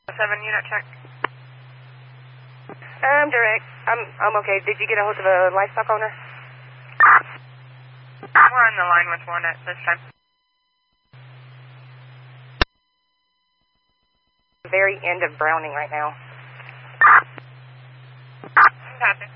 7 unit check. Direct. I'm okay. Did you get a hold of a livestock owner? We're on the line with one at this time. Very end of Browning right now. Copy.